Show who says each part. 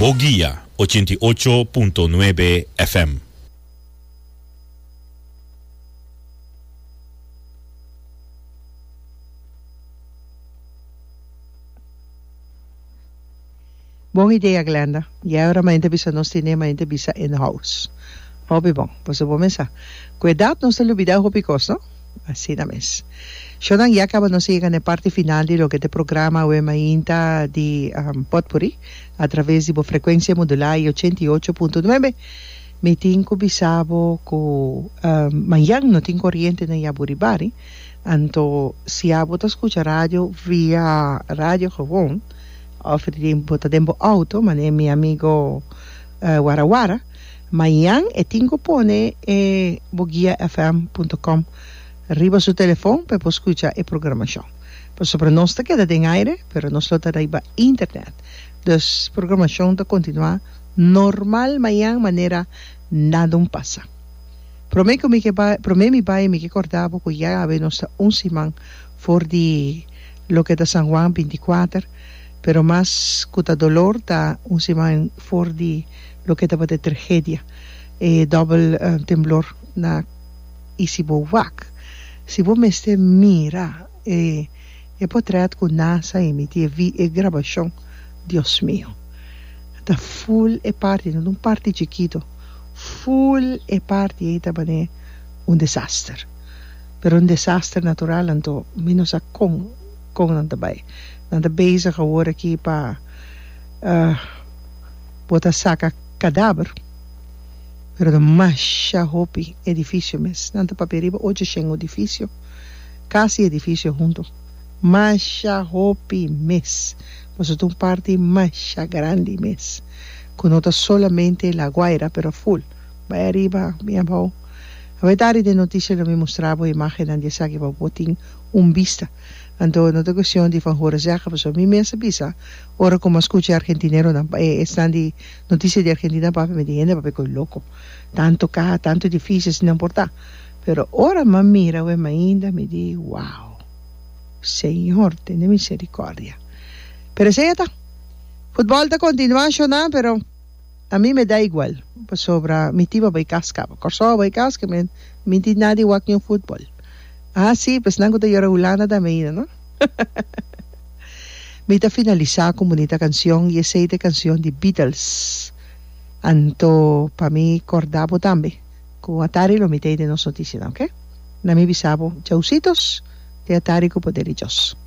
Speaker 1: Boguía 88.9 FM.
Speaker 2: Buona idea, Glenda. E agora a gente bisa no cinema, a gente bisa in-house. Hobby bom. Você pode pensar. Cuidado, não se olvidar o hobby no? Assim da mes. Shodan ya acaba no siga na parte final de lo que te programa o emainta de Potpourri a través de frequência modular 88.9. Me tinco bisabo ko manhã não tem corrente na Yaburibari. Anto se abo ta escucha radio via radio gewoon of tempo auto, mas é meu amigo Warawara. Manhã é tinco pone boguiafm.com arriba su telefone per escuchar a programação. Por sobre nós está queda em aire, pero nós lo arriba internet. Dus programação está continuar normal manhã maneira nada passa. Prometo me vai me recordava que já havia nossa semana for de lo que está San Juan 24, pero mais que o dolor está semana for de lo que está de tragédia e double temblor na Isibovac. Se você mira portrait que NASA emitiu e gravação, Deus mío, está full e parte, não parte chiquito, full e parte aí também desastre. Pero desastre natural, então menos a com não também. Não está bezig geworden aqui para botar saca cadáver. Pero de masha hopi edifício mes. Nanta paperiba hoje chega o edifício. Casi edifício junto. Masha hopi mes. Você tem parte masha grande mes. Conota solamente La Guaira, pero full. Vai arriba, mi amor. A verdade de notícia não me mostrava a imagem onde sa que vai botar vista. Então, na questão de van horen zeggen, we zullen mensen bisa. Ora como escucha argentinero, están de noticias de Argentina, papi me dice, papi coi loco. Tanto caja, tanto difícil, sin importar. Pero ora ma mira, we ma ainda me dice, wow, Señor, ten misericordia. Pero ese ya está. Fútbol está continuando, pero a mí me da igual. Sobre mi tipo de casca. Corso de casca, me dice nadie wak ni fútbol. Ah, sí, pues nango te llora ulana también, ¿no? Mita finalizar con bonita canción y esa de canción de Beatles. Anto, para mí, cordabo también. Con Atari lo mitad de nos noticias, ¿ok? Na mi bisabo, chaucitos, de Atari con poder y Dios.